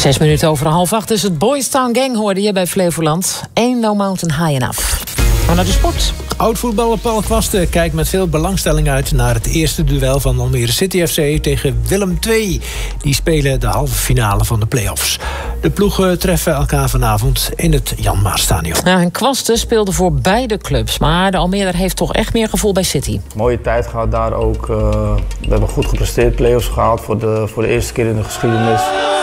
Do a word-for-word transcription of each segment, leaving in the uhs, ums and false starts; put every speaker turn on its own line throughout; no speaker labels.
Zes minuten over half acht is het Boys Town Gang, hoorde je bij Flevoland. Ain't No Mountain High Enough. Maar naar de sport.
Oud-voetballer Paul Kwasten kijkt met veel belangstelling uit naar het eerste duel van Almere City F C tegen Willem twee. Die spelen de halve finale van de play-offs. De ploegen treffen elkaar vanavond in het Jan Maat Stadion.
Ja, en Kwasten speelde voor beide clubs, maar de Almere heeft toch echt meer gevoel bij City.
Mooie tijd gehad daar ook. Uh, we hebben goed gepresteerd, play-offs gehaald voor de, voor de eerste keer in de geschiedenis.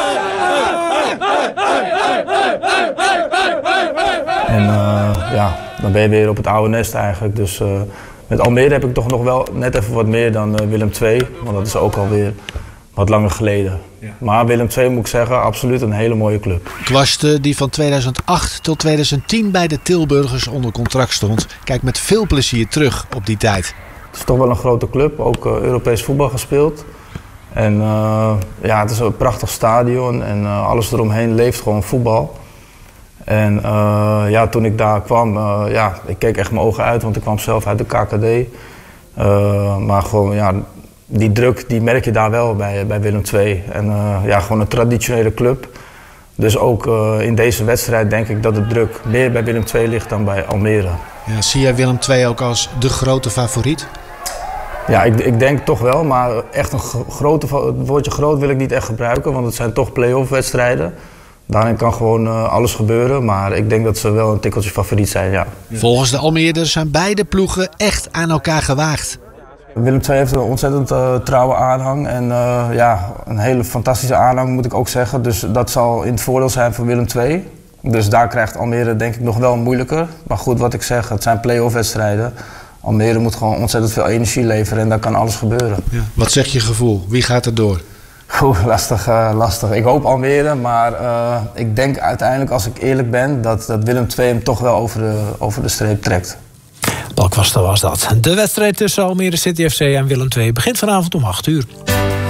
En uh, ja, dan ben je weer op het oude nest eigenlijk. Dus uh, met Almere heb ik toch nog wel net even wat meer dan uh, Willem twee. Want dat is ook alweer wat langer geleden. Ja. Maar Willem twee moet ik zeggen, absoluut een hele mooie club.
Kwasten, die van tweeduizend acht tot tweeduizend tien bij de Tilburgers onder contract stond, kijkt met veel plezier terug op die tijd.
Het is toch wel een grote club, ook uh, Europees voetbal gespeeld. En uh, ja, het is een prachtig stadion en uh, alles eromheen leeft gewoon voetbal. En uh, ja, toen ik daar kwam, uh, ja, ik keek echt mijn ogen uit, want ik kwam zelf uit de K K D. Uh, maar gewoon, ja, die druk die merk je daar wel bij, bij Willem twee. En uh, ja, gewoon een traditionele club. Dus ook uh, in deze wedstrijd denk ik dat de druk meer bij Willem twee ligt dan bij Almere.
Ja, zie jij Willem twee ook als de grote favoriet?
Ja, ik, ik denk toch wel, maar echt een grote, het woordje groot wil ik niet echt gebruiken, want het zijn toch play-off wedstrijden. Daarin kan gewoon uh, alles gebeuren, maar ik denk dat ze wel een tikkeltje favoriet zijn, ja.
Volgens de Almeerders zijn beide ploegen echt aan elkaar gewaagd.
Willem twee heeft een ontzettend uh, trouwe aanhang en uh, ja, een hele fantastische aanhang moet ik ook zeggen. Dus dat zal in het voordeel zijn voor Willem twee. Dus daar krijgt Almere denk ik nog wel moeilijker. Maar goed, wat ik zeg, het zijn play-off wedstrijden. Almere moet gewoon ontzettend veel energie leveren en daar kan alles gebeuren.
Ja. Wat zegt je gevoel? Wie gaat er door?
Oeh, lastig, uh, lastig. Ik hoop Almere, maar uh, ik denk uiteindelijk, als ik eerlijk ben, dat, dat Willem twee hem toch wel over de, over de streep trekt.
Paul Kwasten was dat. De wedstrijd tussen Almere City F C en Willem twee begint vanavond om acht uur.